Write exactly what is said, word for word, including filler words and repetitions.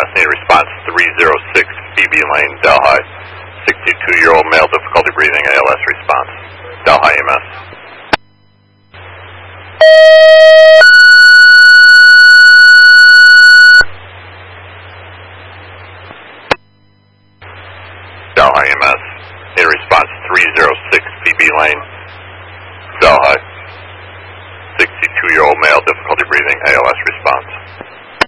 S, need response three zero six, Phoebe Lane, Delhi. sixty-two-year-old male, difficulty breathing, A L S response. Delhi E M S. Delhi E M S, need response three zero six, Phoebe Lane.